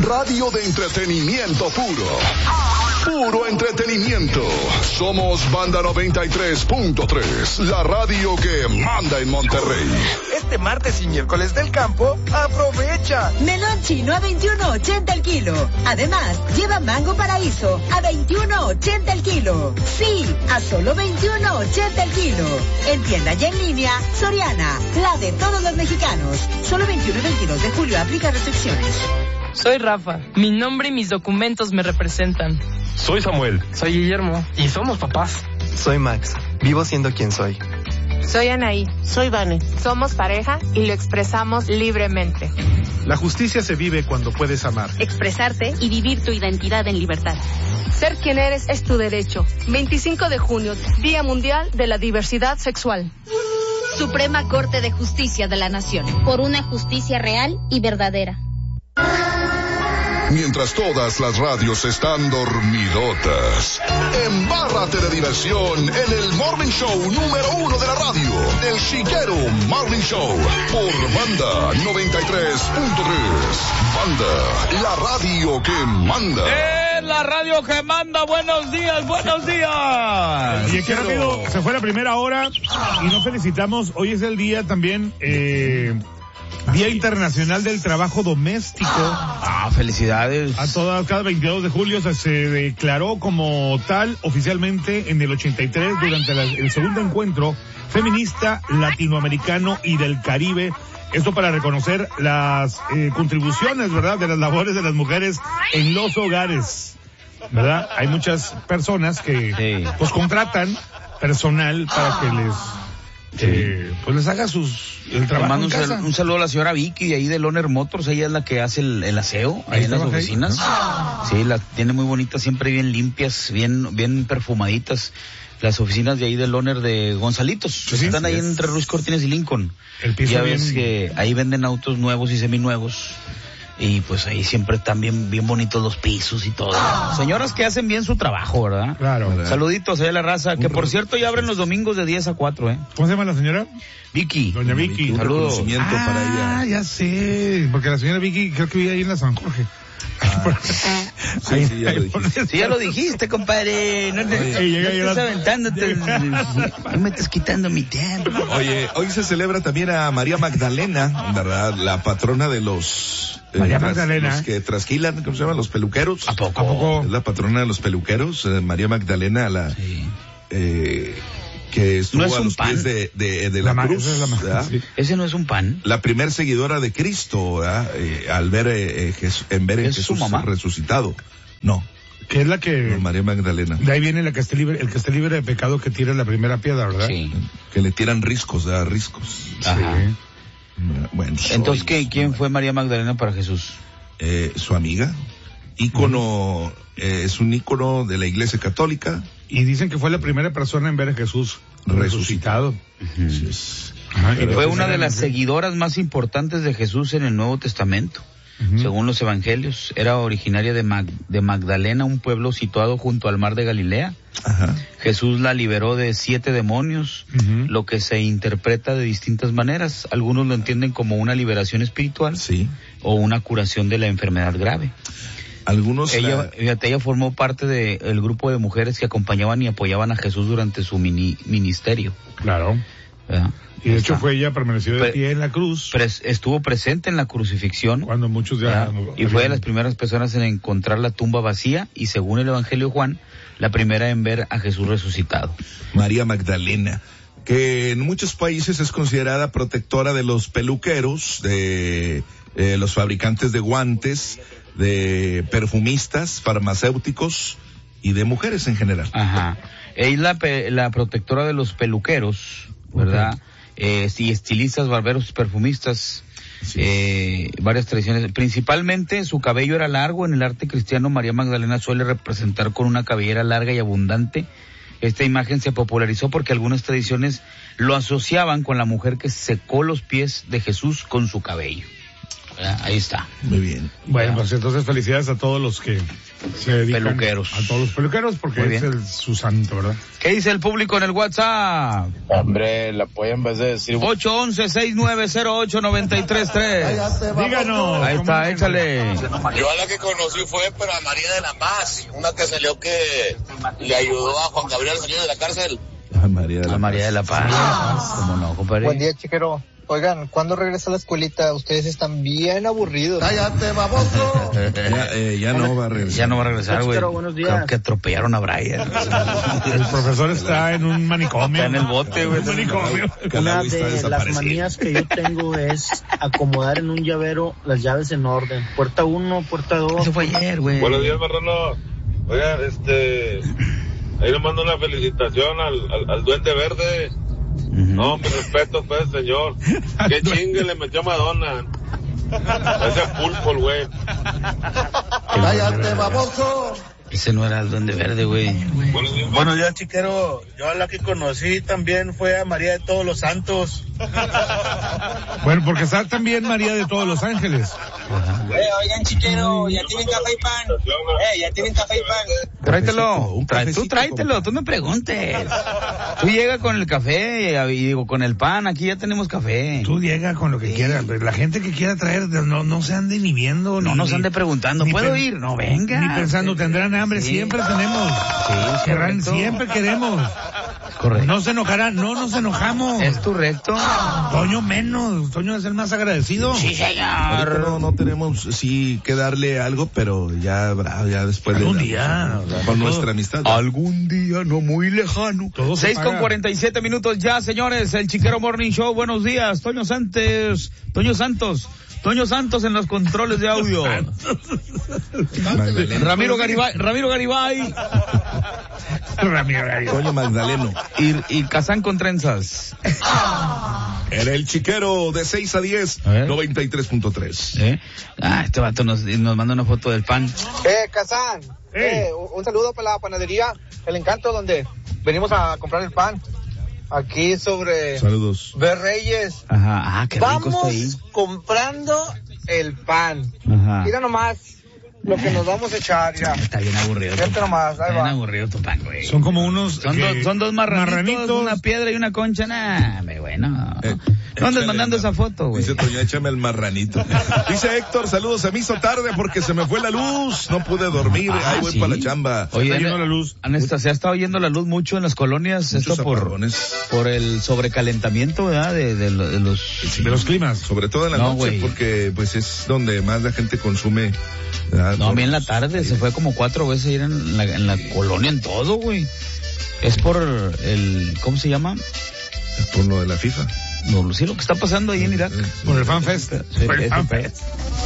radio de entretenimiento puro. Puro entretenimiento. Somos Banda 93.3, la radio que manda en Monterrey. Este martes y miércoles del campo, aprovecha. Melón chino a 21.80 el kilo. Además, lleva mango paraíso a 21.80 el kilo. Sí, a solo 21.80 el kilo. En tienda y en línea, Soriana, la de todos los mexicanos. Solo 21 y 22 de julio, aplica restricciones. Soy Rafa. Mi nombre y mis documentos me representan. Soy Samuel. Soy Guillermo. Y somos papás. Soy Max. Vivo siendo quien soy. Soy Anaí. Soy Vane. Somos pareja y lo expresamos libremente. La justicia se vive cuando puedes amar, expresarte y vivir tu identidad en libertad. Ser quien eres es tu derecho. 25 de junio, Día Mundial de la Diversidad Sexual. Suprema Corte de Justicia de la Nación. Por una justicia real y verdadera. Mientras todas las radios están dormidotas, embárrate de diversión en el Morning Show número 1 de la radio, El Chiquero Morning Show, por Banda 93.3. Banda, la radio que manda. ¡Es la radio que manda! ¡Buenos días, buenos días! Y qué rápido se fue la primera hora y nos felicitamos. Hoy es el día también, Día Internacional del Trabajo Doméstico. Felicidades. Cada 22 de julio se declaró como tal oficialmente en el 83 durante el segundo encuentro feminista latinoamericano y del Caribe. Esto para reconocer las contribuciones, ¿verdad?, de las labores de las mujeres en los hogares, ¿verdad? Hay muchas personas que pues contratan personal para que pues les haga el trabajo en casa. Un saludo a la señora Vicky de ahí de Loner Motors. Ella es la que hace el aseo ahí en las oficinas. Sí, la tiene muy bonita, siempre bien limpias, bien perfumaditas. Las oficinas de ahí de Loner de Gonzalitos, están ahí entre Ruiz Cortines y Lincoln. El piso ya ves que ahí venden autos nuevos y seminuevos. Y pues ahí siempre están bien bonitos los pisos y todo. Señoras que hacen bien su trabajo, ¿verdad? Claro. ¿Verdad? Saluditos a la raza, que por cierto ya abren los domingos de 10 a 4, ¿eh? ¿Cómo se llama la señora? Vicky. Doña Vicky. Saludos. Para ella. Ya sé, porque la señora Vicky creo que vive ahí en la San Jorge. Sí, ya lo dijiste. Sí, ya lo dijiste, compadre. No estás aventándote. No me estás quitando mi tiempo. Oye, hoy se celebra también a María Magdalena, ¿verdad? La patrona de los... María Magdalena. Los que trasquilan, ¿cómo se llaman? Los peluqueros. ¿A poco? Es la patrona de los peluqueros, María Magdalena, que estuvo no a los pies de la cruz. Sí. Ese no es un pan. La primer seguidora de Cristo, ¿verdad? Al ver en Jesús resucitado. No. Que es la que... No, María Magdalena. De ahí viene el que esté libre de pecado, que tira la primera piedra, ¿verdad? Sí. Que le tiran riscos, ¿verdad? Riscos. Ajá. Sí. Bueno, entonces, ¿quién fue María Magdalena para Jesús? Su amiga. Ícono, es un ícono de la Iglesia Católica. Y dicen que fue la primera persona en ver a Jesús resucitado. Sí. Y fue una de las seguidoras más importantes de Jesús en el Nuevo Testamento. Según los evangelios, era originaria de Magdalena, un pueblo situado junto al mar de Galilea. Ajá. Jesús la liberó de 7 demonios, lo que se interpreta de distintas maneras. Algunos lo entienden como una liberación espiritual, o una curación de la enfermedad grave. Ella formó parte del grupo de mujeres que acompañaban y apoyaban a Jesús durante su ministerio. Claro. ¿Verdad? Y de hecho ella permaneció de pie en la cruz. Estuvo presente en la crucifixión. Cuando muchos ya... Y fue de las primeras personas en encontrar la tumba vacía y, según el Evangelio de Juan, la primera en ver a Jesús resucitado. María Magdalena, que en muchos países es considerada protectora de los peluqueros, de los fabricantes de guantes, de perfumistas, farmacéuticos y de mujeres en general. Ajá. Ella es la protectora de los peluqueros, ¿verdad? Sí, estilistas, barberos, perfumistas, varias tradiciones. Principalmente su cabello era largo. En el arte cristiano, María Magdalena suele representar con una cabellera larga y abundante. Esta imagen se popularizó porque algunas tradiciones lo asociaban con la mujer que secó los pies de Jesús con su cabello. Ahí está. Muy bien. Bueno, pues entonces felicidades a todos los que se dedican. Peluqueros. A todos los peluqueros, porque Muy es bien. su santo, ¿verdad? ¿Qué dice el público en el WhatsApp? Hombre, la apoya en vez de decir... 811-6908-933. Díganos. Ahí está, échale. Yo a la que conocí fue, pero a María de la Paz, una que salió que le ayudó a Juan Gabriel a salir de la cárcel. A María de la Paz. ¿Cómo no, compadre? Buen día, chiquero. Oigan, ¿cuándo regresa a la escuelita? Ustedes están bien aburridos. ¡Cállate, baboso! Ya no va a regresar. Ya no va a regresar, güey. Buenos días. Creo que atropellaron a Brian. El profesor está en un manicomio. Está en el bote, güey. Un manicomio. Una de las manías que yo tengo es acomodar en un llavero las llaves en orden. Puerta 1, puerta 2. Eso fue ayer, güey. Buenos días, Marrano. Oigan, ahí le mando una felicitación al Duende Verde. No, mi respeto, pues, señor. Qué chingue le metió Madonna. Ese pulpo, güey. ¡Cállate, baboso! Ese no era el Duende Verde, güey. Buenos días, chiquero. Yo a la que conocí también fue a María de Todos los Santos. Bueno, porque está también María de Todos los Ángeles. Oigan, chiquero, ¿ya tienen café y pan? ¿Ya tienen café y pan? Tráetelo. cafecito, Tú tráetelo, tú no preguntes. Tú llega con el café y digo, con el pan, aquí ya tenemos café. Tú llega con lo que quieras, pero la gente que quiera traer, no se ande ni viendo. No nos ande preguntando, ¿puedo ir? No, venga. Ni pensando, tendrán hambre, siempre tenemos. Sí, Querrán, correcto. siempre queremos. Correcto. No se enojarán, no nos enojamos. Es correcto. Toño menos, Toño es el más agradecido. Sí, Ahorita señor. no tenemos sí que darle algo, pero ya después Algún de día. con nuestra amistad. Algún día no muy lejano. Todo se 6:47 minutos ya, señores. El Chiquero Morning Show. Buenos días. Toño Santos en los controles de audio. Ramiro Garibay. Toño Magdaleno. Y Kazán con trenzas. Era el Chiquero de 6 a 10, 93.3. Este vato nos manda una foto del pan. Kazán. Un saludo para la panadería El Encanto, donde venimos a comprar el pan. Aquí sobre... Saludos. Reyes. Ajá, qué rico está ahí. Vamos comprando el pan. Ajá. Mira nomás lo que nos vamos a echar ya. Está bien aburrido. Fíjate nomás, ahí Bien va. aburrido tu pan, güey. Son como unos... Son dos marranitos, una piedra y una concha. Nah, bueno. No andes mandando esa foto, güey. Dice Toño, échame el marranito. Dice Héctor, saludos, se me hizo tarde porque se me fue la luz, no pude dormir, ahí voy para la chamba. Oye, yendo la luz. Se ha estado yendo la luz mucho en las colonias, Muchos esto por el sobrecalentamiento, ¿verdad? De los climas. Sobre todo en la No, noche, güey. porque pues es donde más la gente consume. ¿verdad? No, a mí en la tarde se fue como 4 veces ir en la colonia en todo, güey. Es por ¿cómo se llama? Por lo de la FIFA. No, sí, lo que está pasando ahí en Irak. Por el FanFest. Sí, Por el eso, FanFest.